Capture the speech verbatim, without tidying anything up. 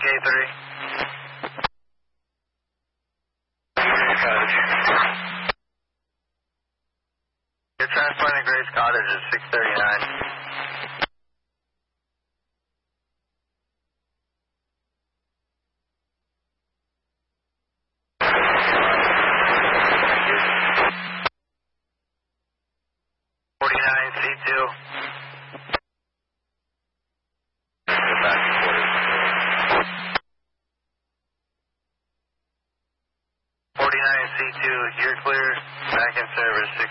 K three. You're transporting to Grace Cottage at six thirty-nine. forty-nine C two. forty-nine C two, you're clear. Back in service.